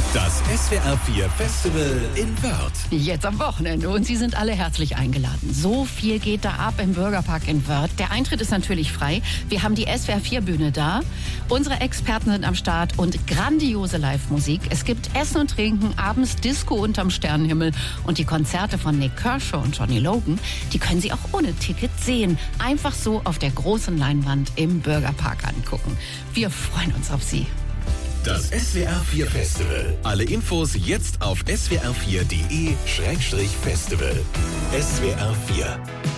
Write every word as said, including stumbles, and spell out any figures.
Das S W R vier Festival in Wörth. Jetzt am Wochenende und Sie sind alle herzlich eingeladen. So viel geht da ab im Bürgerpark in Wörth. Der Eintritt ist natürlich frei. Wir haben die S W R vier Bühne da. Unsere Experten sind am Start und grandiose Live-Musik. Es gibt Essen und Trinken, abends Disco unterm Sternenhimmel. Und die Konzerte von Nik Kershaw und Johnny Logan, die können Sie auch ohne Ticket sehen. Einfach so auf der großen Leinwand im Bürgerpark angucken. Wir freuen uns auf Sie. Das S W R vier Festival. Alle Infos jetzt auf s w r vier punkt d e Schrägstrich Festival. S W R vier.